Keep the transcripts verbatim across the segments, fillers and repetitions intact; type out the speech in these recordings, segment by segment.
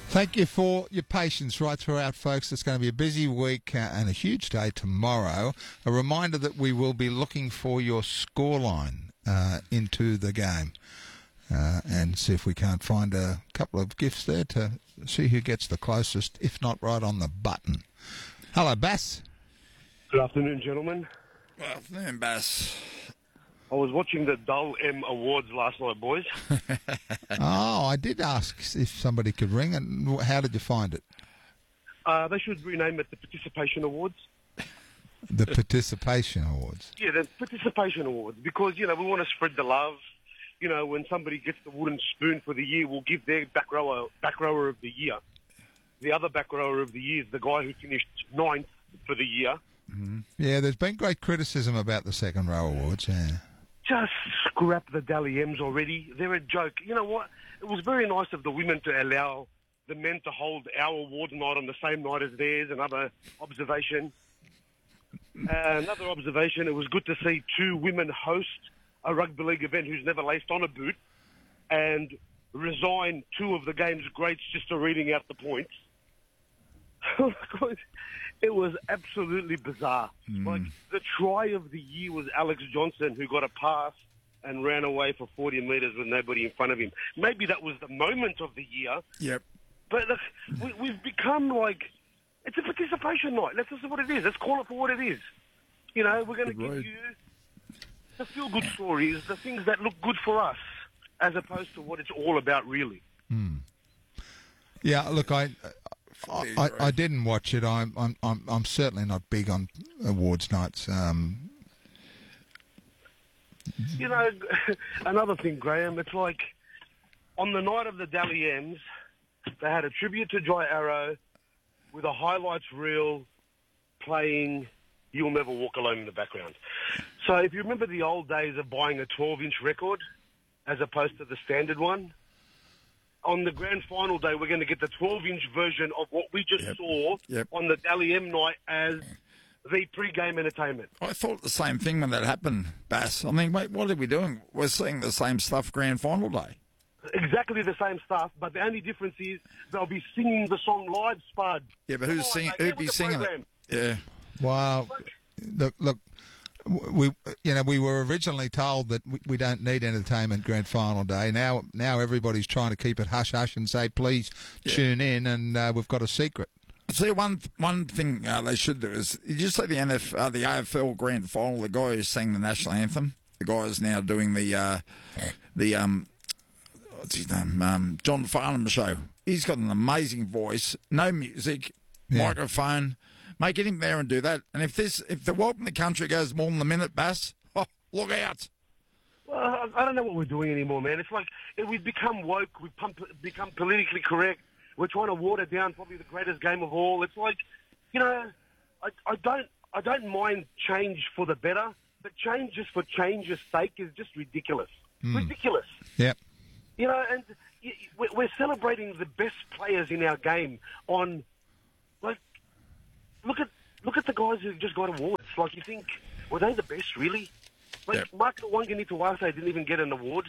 Thank you for your patience right throughout, folks. It's going to be a busy week uh, and a huge day tomorrow. A reminder that we will be looking for your scoreline uh, into the game uh, and see if we can't find a couple of gifts there to see who gets the closest, if not right on the button. Hello, Bass. Good afternoon, gentlemen. Good afternoon, Bass. I was watching the Dull M Awards last night, boys. Oh, I did ask if somebody could ring, and how did you find it? Uh, they should rename it the Participation Awards. The Participation Awards. Yeah, the Participation Awards, because, you know, we want to spread the love. You know, when somebody gets the wooden spoon for the year, we'll give their back rower, back rower of the year. The other back rower of the year is the guy who finished ninth for the year. Mm-hmm. Yeah, there's been great criticism about the second row awards, yeah. Just scrap the Dally M's already. They're a joke. You know what? It was very nice of the women to allow the men to hold our awards night on the same night as theirs. Another observation. Uh, another observation, it was good to see two women host a rugby league event who's never laced on a boot and resign two of the game's greats just for reading out the points. It was absolutely bizarre. Mm. Like, the try of the year was Alex Johnson, who got a pass and ran away for forty metres with nobody in front of him. Maybe that was the moment of the year. Yep. But look, we, we've become like, it's a participation night. That's just what it is. Let's call it for what it is. You know, we're going to give you the feel-good stories, the things that look good for us, as opposed to what it's all about, really. Mm. Yeah, look, I... I, I, I didn't watch it. I'm I'm I'm I'm certainly not big on awards nights. Um, you know, another thing, Graham. It's like on the night of the Dally M's, they had a tribute to Jai Arrow with a highlights reel playing "You'll Never Walk Alone" in the background. So, if you remember the old days of buying a twelve-inch record as opposed to the standard one. On the grand final day, we're going to get the twelve-inch version of what we just yep. saw yep. on the Dally M night as the pre-game entertainment. I thought the same thing when that happened, Bass. I mean, wait, what are we doing? We're seeing the same stuff grand final day. Exactly the same stuff, but the only difference is they'll be singing the song live, Spud. Yeah, but who's singing? Who'd be singing it? Yeah. Wow. Look, look. We, you know, we were originally told that we, we don't need entertainment grand final day. Now, now everybody's trying to keep it hush hush and say, please yeah. tune in, and uh, we've got a secret. See, one one thing uh, they should do is, did you see the N F, uh, the A F L grand final? The guy who sang the national anthem, the guy is now doing the uh, the um, what's his name, um, John Farnham show. He's got an amazing voice, no music, yeah. microphone. Mate, get him there and do that. And if this, if the Welcome to Country goes more than a minute, Bass, oh, look out. Well, I don't know what we're doing anymore, man. It's like we've become woke. We've become politically correct. We're trying to water down probably the greatest game of all. It's like, you know, I, I don't, I don't mind change for the better, but change just for change's sake is just ridiculous. Mm. Ridiculous. Yep. You know, and we're celebrating the best players in our game on, like. Look at look at the guys who just got awards. Like, you think, were they the best, really? Like, yep. Mark Wanganituwase didn't even get an award.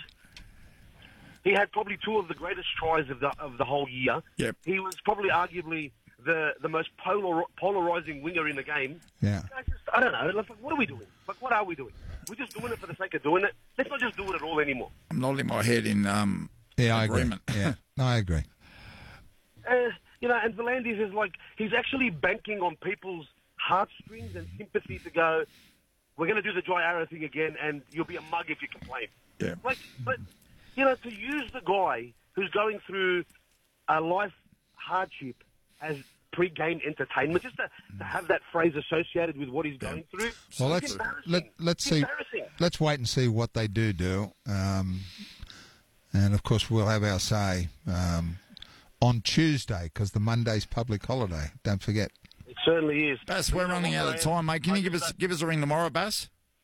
He had probably two of the greatest tries of the of the whole year. Yep. He was probably arguably the, the most polar, polarizing winger in the game. Yeah. I, just, I don't know. Like, what are we doing? Like, what are we doing? We're just doing it for the sake of doing it. Let's not just do it at all anymore. I'm nodding my head in um, yeah, agreement. I agree. Yeah, no, I agree. Uh, You know, and Volandis is like, he's actually banking on people's heartstrings and sympathy to go, we're going to do the Jai Arrow thing again, and you'll be a mug if you complain. Yeah. Like, but, you know, to use the guy who's going through a life hardship as pre-game entertainment, just to, to have that phrase associated with what he's going through. Well, let's let, let's see. Let's wait and see what they do do, um, and of course we'll have our say. Um, On Tuesday, because the Monday's public holiday. Don't forget. It certainly is. Bass, we're running out of time, mate. Can you give us give us a ring tomorrow, Bass?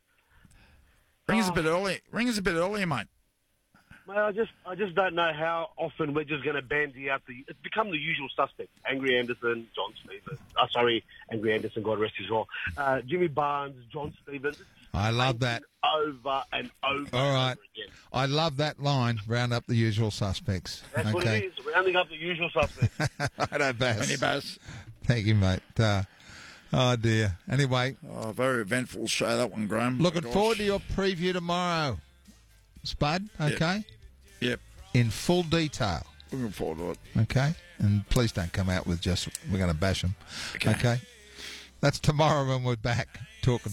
Ring us a bit early. Ring us a bit earlier, mate. Well, I just I just don't know how often we're just going to bandy out the. It's become the usual suspects: Angry Anderson, John Stevens. Uh, sorry, Angry Anderson. God rest his soul. Uh, Jimmy Barnes, John Stevens. I love that. Over and over. All right. And over again. I love that line. Round up the usual suspects. That's what okay. it is. Rounding up the usual suspects. Righto, Bass. Any Bass? Thank you, mate. Uh, oh, dear. Anyway, Oh, very eventful show, that one, Graham. looking Gosh. forward to your preview tomorrow, Spud, okay? Yep. In full detail, Looking forward to it. okay? And please don't come out with just, we're going to bash them, Okay. okay? That's tomorrow when we're back talking